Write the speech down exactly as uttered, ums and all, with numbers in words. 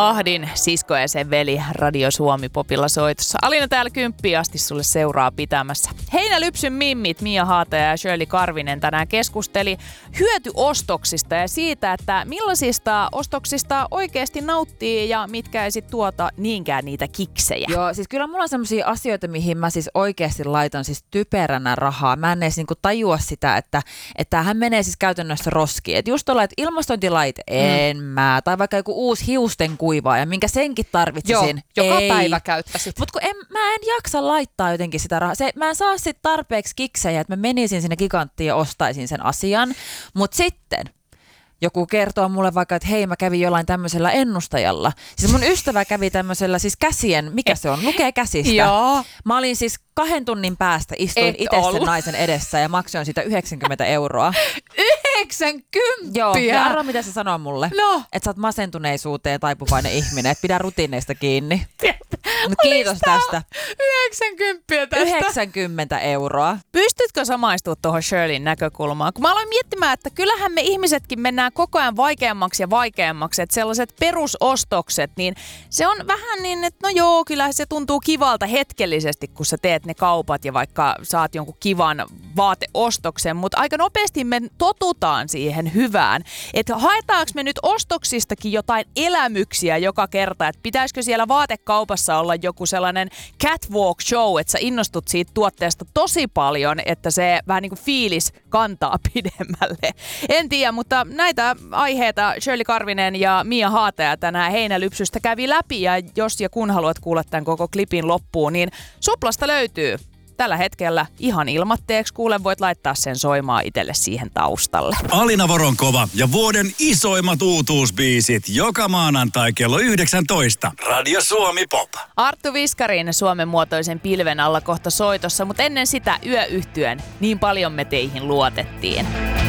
Ahdin, sisko ja sen veli, Radio Suomi Popilla soitossa. Alina täällä kymppiin asti sulle seuraa pitämässä. Heinälypsyn mimmit Mia Haataja ja Shirley Karvinen tänään keskusteli hyötyostoksista ja siitä, että millaisista ostoksista oikeasti nauttii ja mitkä ei sit tuota niinkään niitä kiksejä. Joo, siis kyllä mulla on sellaisia asioita, mihin mä siis oikeasti laitan siis typeränä rahaa. Mä en edes niinku tajua sitä, että että hän menee siis käytännössä roskiin. Että just olla, että ilmastointilaite, en mm. mä. Tai vaikka joku uusi hiusten kuivaaja, minkä senkin tarvitsisin. Joo, joka ei. päivä käyttäisit. Mutta kun en, mä en jaksa laittaa jotenkin sitä rahaa. Se, mä en saa sit tarpeeksi kiksejä, että mä menisin sinne Giganttiin ja ostaisin sen asian. Mutta sitten joku kertoo mulle vaikka, että hei, mä kävin jollain tämmöisellä ennustajalla. Siis mun ystävä kävi tämmöisellä siis käsien, mikä se on, lukee käsistä. Joo. Mä olin siis kahden tunnin päästä, istuin itse sen naisen edessä ja maksoin siitä yhdeksänkymmentä euroa. yhdeksänkymmentä? Joo, ja arvo mitä se sanoo mulle. No. Että sä oot masentuneisuuteen taipuvainen ihminen, että pidä rutiineista kiinni. No, kiitos tästä. yhdeksänkymmentä tästä. yhdeksänkymmentä euroa. Pystytkö samaistumaan tuohon Shirleyn näkökulmaan? Kun mä aloin miettimään, että kyllähän me ihmisetkin mennään koko ajan vaikeammaksi ja vaikeammaksi, että sellaiset perusostokset, niin se on vähän niin, että no joo, kyllähän se tuntuu kivalta hetkellisesti, kun sä teet ne kaupat ja vaikka saat jonkun kivan vaateostoksen, mutta aika nopeasti me totutaan siihen hyvään. Että haetaanko me nyt ostoksistakin jotain elämyksiä joka kerta, että pitäisikö siellä vaatekaupassa olla joku sellainen catwalk show, että sä innostut siitä tuotteesta tosi paljon, että se vähän niin kuin fiilis kantaa pidemmälle. En tiedä, mutta näitä aiheita Shirley Karvinen ja Mia Haataja tänään Heinälypsystä kävi läpi, ja jos ja kun haluat kuulla tämän koko klipin loppuun, niin Suplasta löytyy tällä hetkellä ihan ilmatteeksi. Kuule, voit laittaa sen soimaan itselle siihen taustalle. Alina Voronkova ja vuoden isoimmat uutuusbiisit joka maanantai kello yhdeksäntoista. Radio Suomi Pop. Arttu Viskarin Suomen muotoisen pilven alla kohta soitossa, mutta ennen sitä yöyhtyön Niin paljon me teihin luotettiin.